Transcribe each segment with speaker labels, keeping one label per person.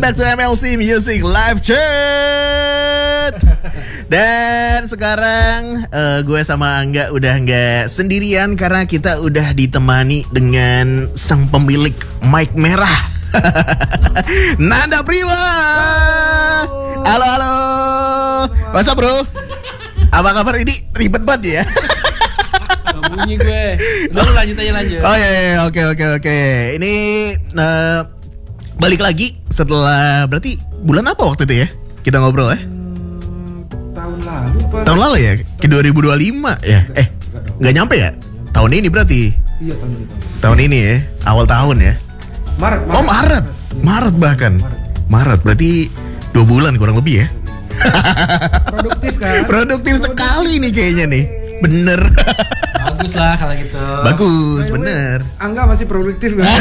Speaker 1: back to MLC Music Live Chat. Dan sekarang gue sama Angga udah nggak sendirian karena kita udah ditemani dengan sang pemilik mic merah. Nanda Prima. Halo halo. What's up bro? Apa kabar? Ini ribet banget ya.
Speaker 2: Bunyi gue. Udah lanjut.
Speaker 1: Oh iya, oke. Ini balik lagi setelah berarti bulan apa waktu itu ya? Kita ngobrol ya? Tahun lalu ya? Ke 2025 ya? Nggak nyampe ya? Tahun ini berarti?
Speaker 3: Iya
Speaker 1: tahun ini ya? Awal tahun ya?
Speaker 3: Maret.
Speaker 1: Oh Maret bahkan. Maret berarti 2 bulan kurang lebih ya?
Speaker 3: Produktif kan?
Speaker 1: Produktif sekali nih kayaknya nih. Bener.
Speaker 2: Bagus lah kalau gitu.
Speaker 1: Bagus, bener.
Speaker 3: Angga masih produktif kan?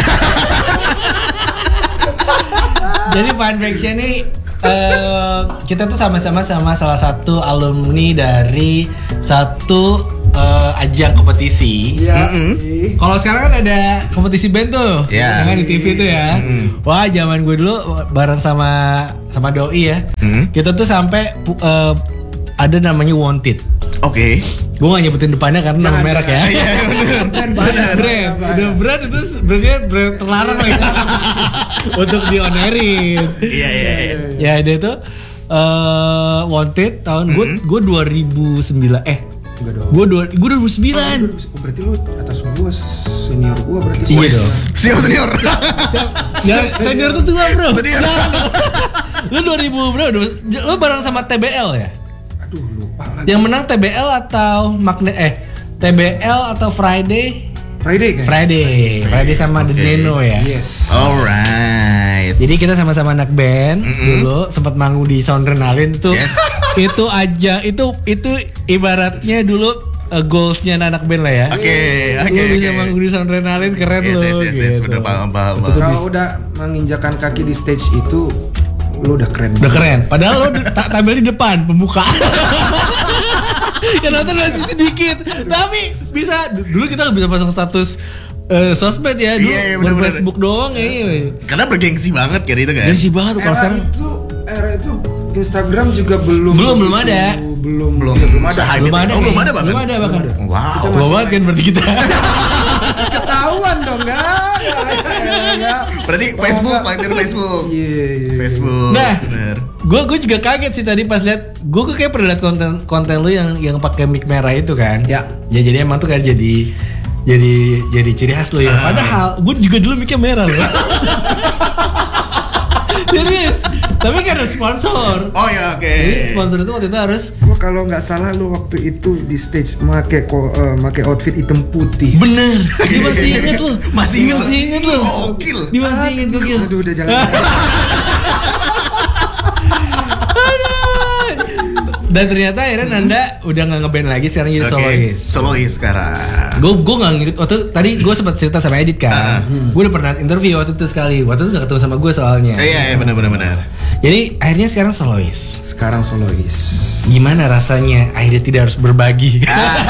Speaker 2: Jadi Fun Facts-nya nih kita tuh sama-sama salah satu alumni dari satu ajang kompetisi.
Speaker 3: Iya.
Speaker 2: Kalau sekarang kan ada kompetisi band tuh,
Speaker 1: Iya.
Speaker 2: yang di TV tuh ya. Wah, zaman gue dulu bareng sama Doi ya. Kita tuh sampai ada namanya Wanted.
Speaker 1: Oke.
Speaker 2: Gue gak nyebutin depannya karena nama merek ya.
Speaker 1: Iya bener.
Speaker 2: Brand. Udah brand itu sebenarnya brand terlarang lagi untuk dionerin.
Speaker 1: Iya.
Speaker 2: Ya dia tuh Wanted tahun gue 2009
Speaker 3: Enggak dong.
Speaker 2: gue 2009.
Speaker 3: Oh, berarti lu atas gua, senior gua berarti.
Speaker 2: Iya dong.
Speaker 1: Siap senior.
Speaker 2: Ya, senior tuh tua bro.
Speaker 1: Senior.
Speaker 2: Lu 2000 bro. Lu bareng sama TBL ya?
Speaker 3: Aduh, lupa lagi.
Speaker 2: Yang menang TBL atau TBL atau Friday
Speaker 3: Friday
Speaker 2: sama The
Speaker 1: Oke.
Speaker 2: Neno ya.
Speaker 3: Yes.
Speaker 1: Alright.
Speaker 2: Jadi kita sama-sama anak band dulu sempat manggung di Soundrenalin itu.
Speaker 1: Yes.
Speaker 2: Itu aja itu ibaratnya dulu goalsnya anak band lah ya.
Speaker 1: Oke.
Speaker 2: Lu bisa manggung di Soundrenalin keren
Speaker 1: Yes,
Speaker 2: lu.
Speaker 1: yes, bener paham.
Speaker 3: Kalau udah menginjakan kaki di stage itu lu udah keren.
Speaker 2: Udah keren. Padahal lu tampil di depan pembuka. Ya nonton nanti sedikit. Tapi bisa dulu kita bisa pasang status sosmed ya dulu.
Speaker 1: Iya,
Speaker 2: buat
Speaker 1: bener-bener.
Speaker 2: Facebook doang ya.
Speaker 1: Karena bergengsi banget kan itu kan.
Speaker 2: Gengsi banget tuh kalau sekarang.
Speaker 3: Era itu Instagram juga belum
Speaker 2: ada.
Speaker 3: Belum ada.
Speaker 1: Se-hype
Speaker 2: Belum
Speaker 1: itu.
Speaker 2: ada.
Speaker 1: Oh, belum ada bahkan.
Speaker 2: Belum ada bahkan.
Speaker 1: Wow.
Speaker 2: Tua banget kan berarti kita.
Speaker 3: Ketahuan dong, enggak.
Speaker 1: Berarti Facebook, pakai Facebook.
Speaker 3: Iya.
Speaker 1: Facebook.
Speaker 2: Nah,
Speaker 1: bener.
Speaker 2: gue juga kaget sih tadi pas lihat. Gue kayak pernah lihat konten lu yang pakai mic merah itu kan.
Speaker 3: Ya.
Speaker 2: Ya jadi emang tuh kan jadi ciri khas lu ya. Padahal gue juga dulu micnya merah loh. Serius. Tapi karena sponsor.
Speaker 1: Oh ya, oke.
Speaker 2: Jadi sponsor itu waktu itu harus.
Speaker 3: Gua kalau nggak salah lu waktu itu di stage make outfit hitam putih.
Speaker 2: Bener. Dia masih inget lu.
Speaker 1: Masih inget lu. Gokil.
Speaker 2: Dia masih inget gokil.
Speaker 3: Aduh, udah jalan.
Speaker 2: Dan ternyata akhirnya Nanda udah nggak ngeband lagi, sekarang jadi solois.
Speaker 1: Solois sekarang.
Speaker 2: Gue nggak ngikut. Tadi gue sempat cerita sama Edit kan. Gue udah pernah interview waktu itu sekali. Waktu itu nggak ketemu sama gue soalnya.
Speaker 1: Iya, benar.
Speaker 2: Jadi akhirnya sekarang solois.
Speaker 3: Sekarang solois.
Speaker 2: Gimana rasanya akhirnya tidak harus berbagi?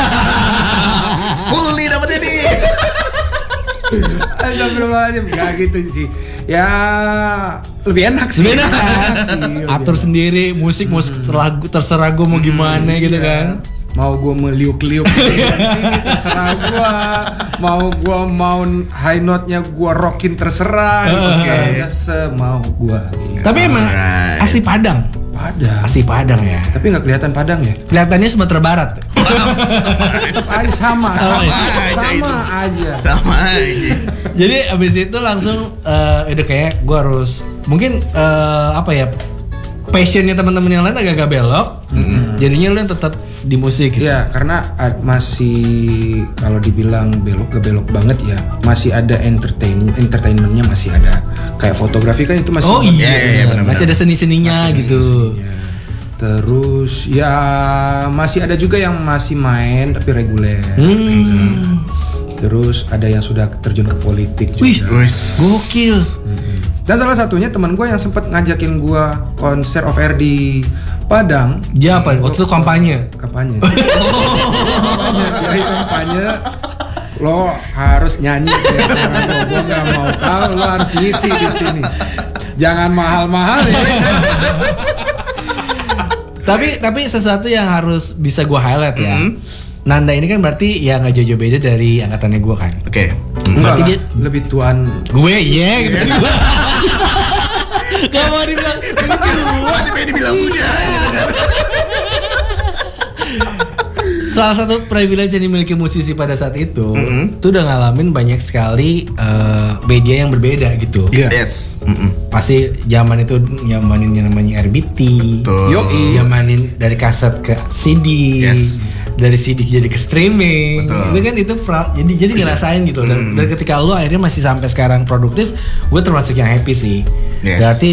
Speaker 1: Full nih dapetnya nih.
Speaker 3: Astagfirullahaladzim, gak gitu sih. Ya lebih enak sih.
Speaker 2: Lebih enak.
Speaker 3: Lebih
Speaker 2: Atur
Speaker 3: enak.
Speaker 2: sendiri musik terserah gue mau gimana gitu kan.
Speaker 3: Mau gue meliuk-liuk di sini terserah gue. Mau high note-nya gue rockin terserah. Gitu. Semau gue.
Speaker 2: Tapi emang
Speaker 1: Alright.
Speaker 2: asli Padang. Asli Padang ya.
Speaker 3: Tapi nggak kelihatan Padang ya.
Speaker 2: Kelihatannya Sumatera Barat.
Speaker 3: Tetap aja sama aja.
Speaker 1: Sama aja.
Speaker 2: Jadi abis itu langsung udah kayak gue harus mungkin apa ya, passionnya teman-teman yang lain agak belok. Jadinya lu yang tetap di musik gitu.
Speaker 3: Iya, karena masih kalau dibilang gak belok banget ya, masih ada entertainmentnya masih ada. Kayak fotografi kan itu masih.
Speaker 2: Oh iya,
Speaker 1: Iya, benar-benar.
Speaker 2: masih ada seni-seninya gitu.
Speaker 3: seni-seninya. Terus ya masih ada juga yang masih main tapi reguler. Terus ada yang sudah terjun ke politik juga.
Speaker 2: Wih, gokil.
Speaker 3: Dan salah satunya teman gue yang sempat ngajakin gue konser off air di Padang.
Speaker 2: Dia apa? Waktu itu kampanye.
Speaker 3: Kampanye. Kampanye. Lo harus nyanyi. Gue nggak mau tahu. Lo harus ngisi di sini. Jangan mahal-mahal ya.
Speaker 2: Tapi sesuatu yang harus bisa gue highlight ya. Nanda ini kan berarti ya nggak jauh-jauh beda dari angkatannya gue kan.
Speaker 1: Oke.
Speaker 3: Enggak
Speaker 2: Berarti
Speaker 3: lah,
Speaker 2: dia-
Speaker 3: lebih tuan.
Speaker 2: Gue gitu. Gak mau dibilang.
Speaker 1: Masih pengen dibilang muda gitu kan.
Speaker 2: Salah satu privilege yang dimiliki musisi pada saat itu, tuh udah ngalamin banyak sekali media yang berbeda gitu.
Speaker 3: Iya.
Speaker 1: Yes.
Speaker 2: Pasti zaman itu nyamanin yang namanya RBT,
Speaker 1: Betul.
Speaker 3: Yoi.
Speaker 2: nyamanin dari kaset ke CD,
Speaker 1: Yes.
Speaker 2: dari CD jadi ke streaming.
Speaker 1: Betul.
Speaker 2: Itu kan jadi ngerasain gitu. Dan ketika lu akhirnya masih sampai sekarang produktif, gue termasuk yang happy sih.
Speaker 1: Yes.
Speaker 2: Berarti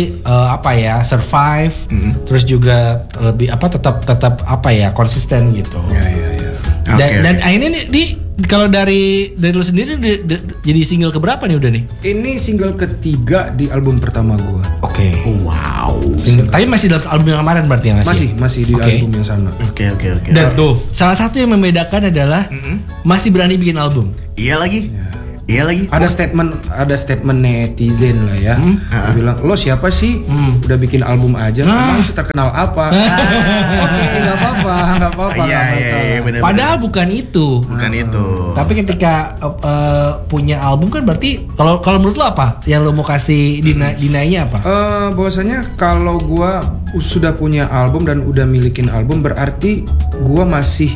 Speaker 2: survive, terus juga lebih tetap konsisten gitu.
Speaker 3: Iya.
Speaker 2: Dan akhirnya nih kalau dari lu sendiri jadi single keberapa nih udah nih?
Speaker 3: Ini single ketiga di album pertama gua.
Speaker 2: Oke. Wow. Tapi masih dalam album yang kemarin berarti ya nggak sih?
Speaker 3: Masih di
Speaker 2: Oke.
Speaker 3: album yang sana.
Speaker 1: Oke.
Speaker 2: Dan tuh salah satu yang membedakan adalah masih berani bikin album.
Speaker 1: Iya lagi.
Speaker 3: Ada statement netizen lah ya. Dia bilang, "Lo siapa sih? Udah bikin album aja, emang terkenal apa?" Oke, nggak apa-apa, nggak masalah.
Speaker 1: Bener.
Speaker 2: Padahal bukan itu.
Speaker 1: Bukan itu.
Speaker 2: Tapi ketika punya album kan berarti kalau menurut lo apa? Yang lo mau kasih dinainya apa?
Speaker 3: Bahwasanya kalau gua sudah punya album dan udah milikin album, berarti gua masih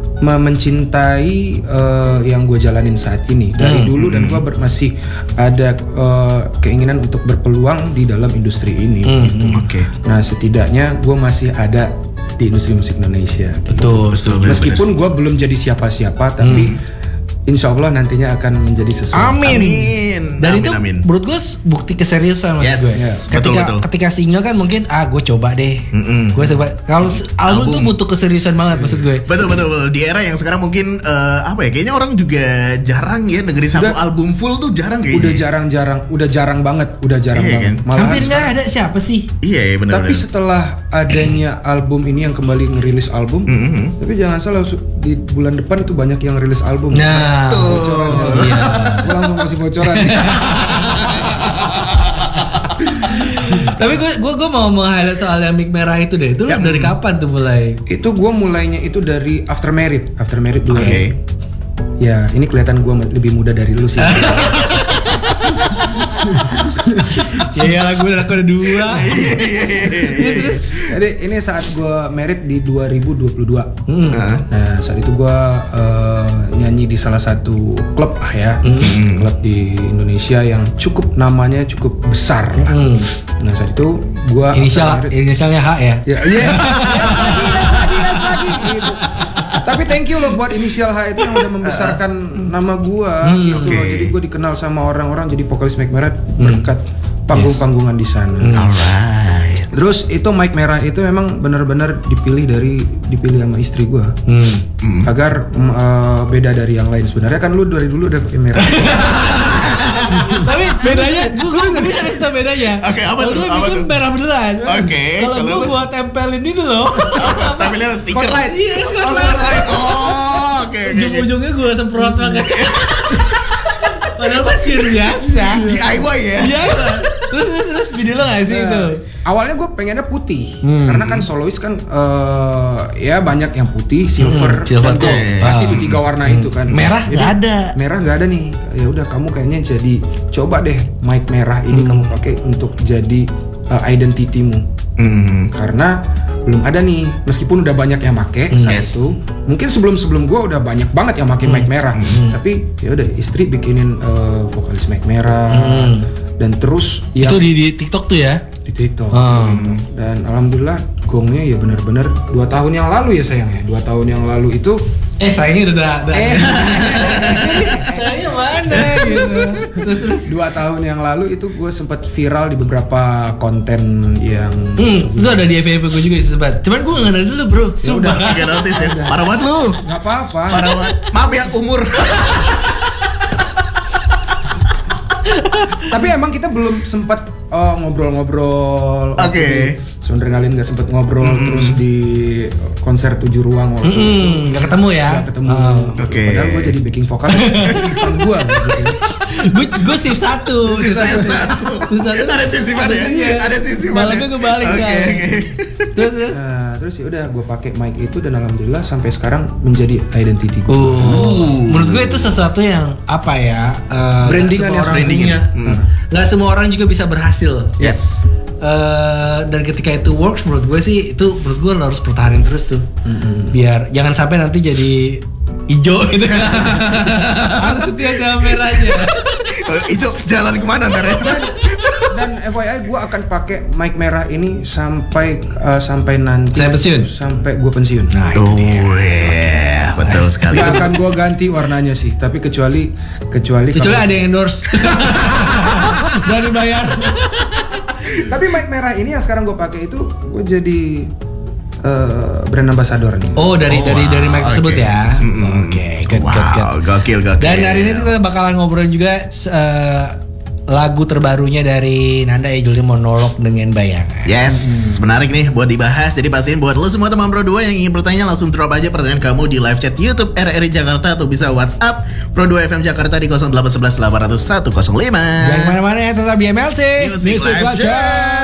Speaker 3: mencintai yang gue jalanin saat ini dari dulu, dan gue masih ada keinginan untuk berpeluang di dalam industri ini. Gitu.
Speaker 1: Oke.
Speaker 3: Nah, setidaknya gue masih ada di industri musik Indonesia.
Speaker 2: Betul.
Speaker 3: Meskipun gue belum jadi siapa-siapa, tapi insya Allah nantinya akan menjadi sesuatu.
Speaker 2: Amin. Dan itu menurut gue bukti keseriusan maksud
Speaker 1: Yes.
Speaker 2: gue.
Speaker 1: Yes. Betul.
Speaker 2: Ketika single kan mungkin gue coba deh. Gue coba. Kalau album tuh butuh keseriusan banget maksud gue.
Speaker 1: Betul. Di era yang sekarang mungkin kayaknya orang juga jarang ya dengerin satu album full tuh jarang kayaknya.
Speaker 3: Udah jarang banget.
Speaker 1: Kan?
Speaker 3: Malahan
Speaker 2: Hampir nggak ada siapa sih.
Speaker 1: Iya benar.
Speaker 3: Tapi setelah adanya album ini yang kembali ngerilis album, tapi jangan salah, di bulan depan itu banyak yang rilis album.
Speaker 2: Nah,
Speaker 3: Bocoran.
Speaker 2: iya.
Speaker 3: Gue langsung kasih bocoran.
Speaker 2: Tapi gue mau highlight soal yang mic merah itu deh. Itu lu dari kapan tuh mulai?
Speaker 3: Itu gue mulainya itu dari After Merit dulu.
Speaker 1: Oke.
Speaker 3: Ya, ini kelihatan gue lebih muda dari lu sih.
Speaker 2: Ya lagu ada dua.
Speaker 3: Terus jadi ini saat gue merit di 2022. Nah, saat itu gue nyanyi di salah satu klub klub di Indonesia yang namanya cukup besar. Nah, saat itu gue
Speaker 2: Inisialnya H ya.
Speaker 3: Yes lagi gitu. Tapi thank you loh buat inisial H itu yang udah membesarkan nama gua gitu loh. Jadi gua dikenal sama orang-orang jadi vokalis Mike Merah berkat panggung-panggungan di sana.
Speaker 1: Alright.
Speaker 3: Terus itu Mike Merah itu memang benar-benar dipilih sama istri gua. Agar beda dari yang lain. Sebenarnya kan lu dari dulu udah pakai merah.
Speaker 2: Tapi bedanya, gue nggak bisa kasih tau bedanya.
Speaker 1: Oke, apa tuh?
Speaker 2: Kalau
Speaker 1: Apa
Speaker 2: gue
Speaker 1: tuh?
Speaker 2: merah beneran.
Speaker 1: Oke,
Speaker 2: Kalau
Speaker 1: kalau
Speaker 2: gue
Speaker 1: lu?
Speaker 2: buat tempelin itu loh.
Speaker 1: Tampilnya stiker.
Speaker 2: Spotlight. Iya, spotlight.
Speaker 1: Spotlight. Oh, oke.
Speaker 2: Ujung-ujungnya gue semprot banget. Padahal masih biasa.
Speaker 1: DIY ya.
Speaker 2: Iya. Terus video lo nggak sih itu?
Speaker 3: Awalnya gue pengennya putih, karena kan solois kan ya banyak yang putih, silver,
Speaker 2: silver
Speaker 3: dan gold.
Speaker 1: tuh.
Speaker 3: Pasti itu 3 warna itu kan.
Speaker 2: Merah
Speaker 3: Jadi,
Speaker 2: nggak ada.
Speaker 3: Merah nggak ada nih. Ya udah kamu kayaknya jadi coba deh mic merah ini kamu pakai untuk jadi identitimu. Karena belum ada nih, meskipun udah banyak yang make saat
Speaker 1: Yes.
Speaker 3: itu. Mungkin sebelum gue udah banyak banget yang pakai mic merah. Tapi ya udah istri bikinin vokalis mic merah. Dan terus ya
Speaker 2: Itu di TikTok tuh ya?
Speaker 3: di TikTok. Dan alhamdulillah gongnya ya benar-benar 2 tahun yang lalu ya sayang ya. 2 tahun yang lalu itu
Speaker 2: Sayangnya udah sayangnya mana gitu. Terus
Speaker 3: 2 tahun yang lalu itu gue sempat viral di beberapa konten yang
Speaker 2: itu ada di FYP gue juga sih sempat. Cuman gue nggak ada dulu bro. Sumpah.
Speaker 1: Gak notice ya. Parah banget lu.
Speaker 3: nggak apa-apa.
Speaker 1: Parah banget. Maaf ya umur.
Speaker 3: Tapi emang kita belum sempat ngobrol-ngobrol.
Speaker 1: Oke.
Speaker 3: Soundrenalin gak sempet ngobrol, terus di konser 7 ruang waktu itu
Speaker 2: Nggak ketemu ya?
Speaker 3: nggak ketemu.
Speaker 1: Oke.
Speaker 3: Padahal gue jadi backing vokal depan gue.
Speaker 2: Gue shift 1.
Speaker 1: Shift satu. Ada shift-shiftannya ya? Ada shift-shiftannya.
Speaker 2: Malah gue kebalik
Speaker 1: Oke,
Speaker 2: kan.
Speaker 1: oke.
Speaker 2: Terus.
Speaker 3: Nah, terus ya udah gue pakai mic itu dan alhamdulillah sampai sekarang menjadi identity gue.
Speaker 2: Menurut gue itu sesuatu yang apa ya?
Speaker 3: Brandingan
Speaker 2: nggak
Speaker 3: ya,
Speaker 2: semua orang
Speaker 1: brandingan.
Speaker 2: punya. Nggak semua orang juga bisa berhasil.
Speaker 1: Yes.
Speaker 2: Dan ketika itu works, menurut gue sih itu menurut gue lo harus pertahanin terus tuh. Biar jangan sampai nanti jadi hijau gitu. Harus setia sama merahnya.
Speaker 1: Ijo jalan kemana ntar ya?
Speaker 3: Dan FYI gue akan pakai mic merah ini sampai nanti
Speaker 2: Saya pensiun?
Speaker 3: sampai gue pensiun.
Speaker 2: Nah, itu
Speaker 1: Oh
Speaker 2: dia.
Speaker 1: iya, betul sekali.
Speaker 3: Gak akan gue ganti warnanya sih, tapi kecuali
Speaker 2: Kecuali ada yang endorse. Dan dibayar.
Speaker 3: Tapi mic merah ini yang sekarang gue pakai itu gue jadi brand ambassador nih.
Speaker 2: Oh, dari mic tersebut
Speaker 1: oke.
Speaker 2: ya. Oke, good.
Speaker 1: Wow, gokil.
Speaker 2: Dan hari ini kita bakalan ngobrolin juga lagu terbarunya dari Nanda ya, judulnya Monolog dengan Bayangan.
Speaker 1: Yes, menarik nih buat dibahas. Jadi pastiin buat lo semua teman Pro 2 yang ingin bertanya, langsung drop aja pertanyaan kamu di live chat YouTube RRI Jakarta atau bisa WhatsApp Pro 2 FM Jakarta di 0811 800 105.
Speaker 2: Jangan kemana-mana ya, tetap di MLC
Speaker 1: Music Live Chat.